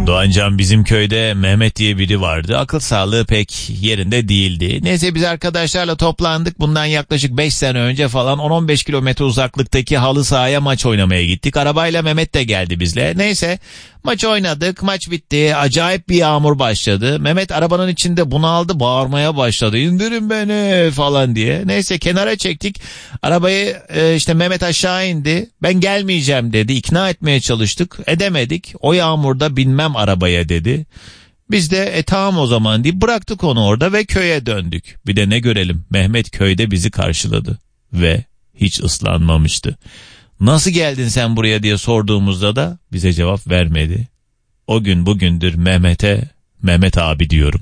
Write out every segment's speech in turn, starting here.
Doğancan, bizim köyde Mehmet diye biri vardı. Akıl sağlığı pek yerinde değildi. Neyse biz arkadaşlarla toplandık. Bundan yaklaşık 5 sene önce falan 10-15 kilometre uzaklıktaki halı sahaya maç oynamaya gittik. Arabayla Mehmet de geldi bizle. Neyse maç oynadık. Maç bitti. Acayip bir yağmur başladı. Mehmet arabanın içinde bunaldı. Bağırmaya başladı. İndirin beni falan diye. Neyse kenara çektik. Arabayı işte Mehmet aşağı indi. Ben gelmeyeceğim dedi. İkna etmeye çalıştık. Edemedik. O yağmurda binmem arabaya dedi. Biz de tamam o zaman deyip bıraktık onu orada ve köye döndük. Bir de ne görelim, Mehmet köyde bizi karşıladı ve hiç ıslanmamıştı. Nasıl geldin sen buraya diye sorduğumuzda da bize cevap vermedi. O gün bugündür Mehmet'e Mehmet abi diyorum.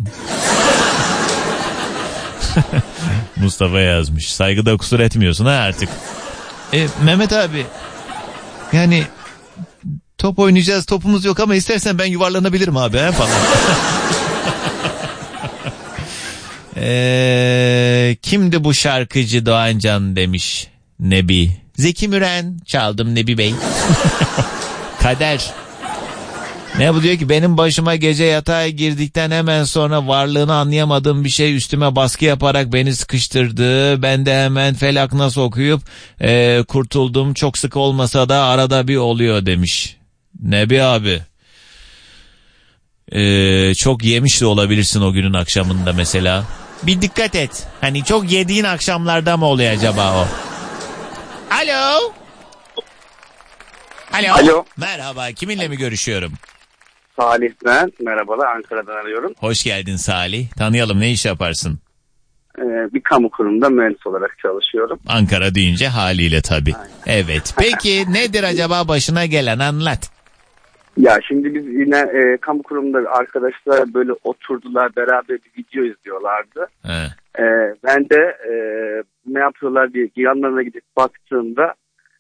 Mustafa yazmış. Saygıda kusur etmiyorsun ha artık. Mehmet abi, yani top oynayacağız, topumuz yok ama istersen ben yuvarlanabilirim abi falan. Kimdi bu şarkıcı Doğancan demiş Nebi. Zeki Müren, çaldım Nebi Bey. Kader. Ne bu diyor ki, benim başıma gece yatağa girdikten hemen sonra varlığını anlayamadığım bir şey üstüme baskı yaparak beni sıkıştırdı. Ben de hemen Felak Nas okuyup kurtuldum. Çok sık olmasa da arada bir oluyor demiş. Nebi abi. Çok yemiş de olabilirsin o günün akşamında mesela. Bir dikkat et. Hani çok yediğin akşamlarda mı oluyor acaba o? Alo. Alo. Alo. Merhaba, kiminle mi görüşüyorum? Salih ben. Merhabalar, Ankara'dan arıyorum. Hoş geldin Salih. Tanıyalım, ne iş yaparsın? Bir kamu kurumunda mühendis olarak çalışıyorum. Ankara deyince haliyle tabii. Aynen. Evet. Peki nedir acaba başına gelen, anlat. Ya şimdi biz yine kamu kurumunda arkadaşlar böyle oturdular, beraber bir video izliyorlardı. Ben de ne yapıyorlar diye yanlarına gidip baktığımda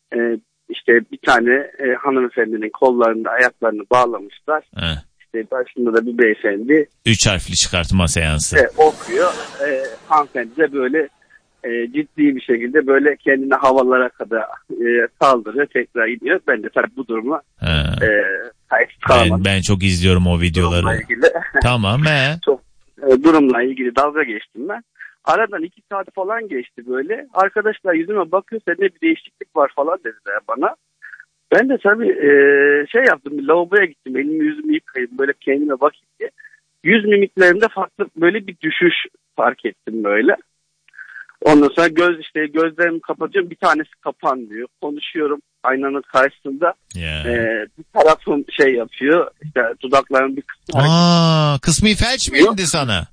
işte bir tane hanımefendinin kollarını, ayaklarını bağlamışlar. İşte başında da bir beyefendi. 3 harfli çıkartma seansı. Okuyor. Hanımefendi de böyle ciddi bir şekilde böyle kendine havalara kadar saldırıyor, tekrar iniyor. Ben de tabii bu duruma kayıtsız kalamadım. Ben çok izliyorum o videoları. Tamam. Çok durumla ilgili dalga geçtim ben. Aradan 2 saat falan geçti böyle. Arkadaşlar yüzüme bakıyor, sende bir değişiklik var falan dediler bana. Ben de tabii şey yaptım, bir lavaboya gittim, elimi yüzümü yıkayayım, böyle kendime bakayım diye. Yüz mimiklerimde farklı böyle bir düşüş fark ettim böyle. Ondan sonra gözlerimi kapatıyorum, bir tanesi kapanmıyor. Konuşuyorum aynanın karşısında. Bir tarafım şey yapıyor, işte dudaklarım bir kısmı. Kısmi felç mi indi sana?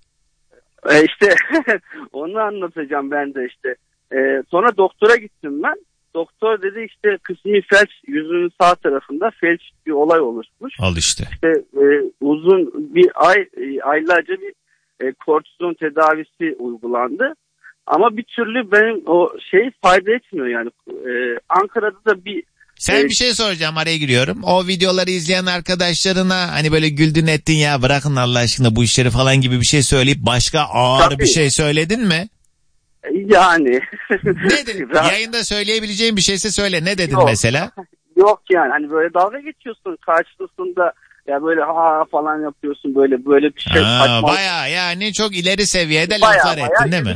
İşte onu anlatacağım ben de işte. Sonra doktora gittim ben. Doktor dedi işte kısmi felç, yüzünün sağ tarafında felç bir olay oluşmuş. Al işte. İşte uzun bir aylarca bir kortizon tedavisi uygulandı. Ama bir türlü benim o şey fayda etmiyor yani. Ankara'da da bir... Sen bir şey soracağım, araya giriyorum. O videoları izleyen arkadaşlarına hani böyle güldün ettin, ya bırakın Allah aşkına bu işleri falan gibi bir şey söyleyip başka ağır bir şey söyledin mi? Yani. Ne dedin? Yayında söyleyebileceğin bir şeyse söyle. Ne dedin mesela? Yok yani hani böyle dalga geçiyorsun karşısında. Ya böyle ha falan yapıyorsun, böyle bir şey. Baya yani çok ileri seviyede laflar ettin değil mi?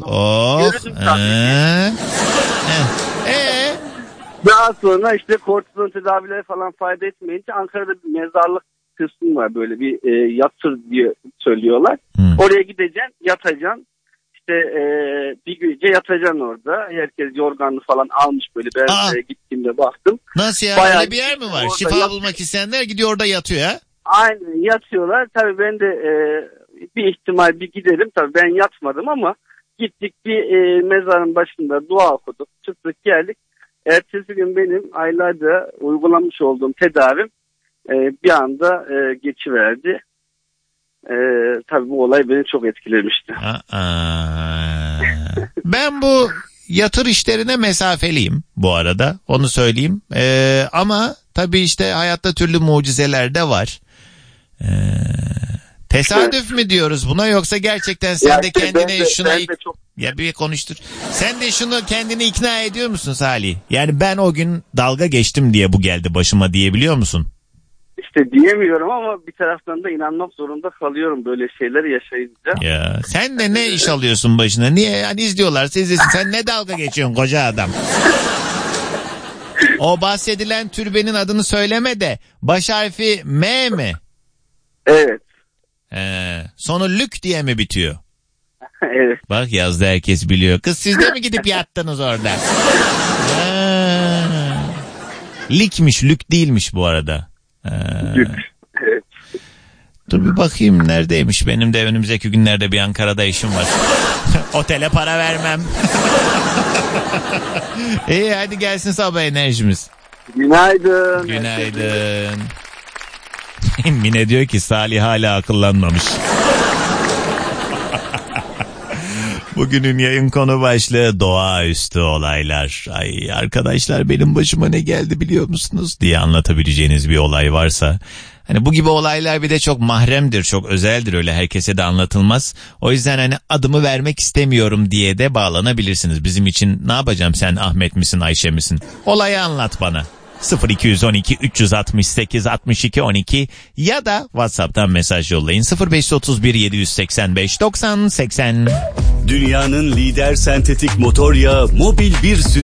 Daha sonra işte kortizon tedavileri falan fayda etmeyince Ankara'da bir mezarlık kısmı var, böyle bir yatır diye söylüyorlar. Oraya gideceksin, yatacaksın. İşte bir gece yatacaksın orada. Herkes yorganını falan almış böyle. Ben gittiğimde baktım. Nasıl ya? Bayağı öyle bir yer mi var? Şifa bulmak isteyenler gidiyor orada yatıyor ha? Aynen yatıyorlar. Tabii ben de bir ihtimal bir gidelim. Tabii ben yatmadım ama gittik bir mezarın başında dua okuduk. Çıktık geldik. Ertesi gün benim aylarca uygulamış olduğum tedavim bir anda geçiverdi. Tabii bu olay beni çok etkilemişti. Ben bu yatır işlerine mesafeliyim bu arada, onu söyleyeyim. Ama tabii işte hayatta türlü mucizeler de var. Tesadüf mü diyoruz buna, yoksa gerçekten sen de kendine ya bir konuştur. Sen de şunu kendini ikna ediyor musun Salih? Yani ben o gün dalga geçtim diye bu geldi başıma diyebiliyor musun? İşte diyemiyorum ama bir taraftan da inanmak zorunda kalıyorum böyle şeyleri yaşayınca. Ya sen de ne iş alıyorsun başına? Niye? Yani izliyorlarsa izlesin. Sen ne dalga geçiyorsun koca adam? O bahsedilen türbenin adını söyleme de baş harfi M mi? Evet. Sonu lük diye mi bitiyor? Evet. Bak yazdı herkes biliyor. Kız siz de mi gidip yattınız orada? Likmiş, lük değilmiş bu arada. Lük. Evet. Dur bir bakayım neredeymiş. Benim de önümüzdeki günlerde bir Ankara'da işim var. Otele para vermem. İyi hadi gelsin sabah enerjimiz. Günaydın. Günaydın. Mine diyor ki Salih hala akıllanmamış. Bugünün yayın konu başlığı doğaüstü olaylar. Ay arkadaşlar benim başıma ne geldi biliyor musunuz diye anlatabileceğiniz bir olay varsa. Hani bu gibi olaylar bir de çok mahremdir, çok özeldir, öyle herkese de anlatılmaz. O yüzden hani adımı vermek istemiyorum diye de bağlanabilirsiniz. Bizim için ne yapacağım, sen Ahmet misin Ayşe misin? Olayı anlat bana. 0212 368 62 12 ya da WhatsApp'tan mesaj yollayın. 0531 785 90 80. Dünyanın lider sentetik motor yağı Mobil 1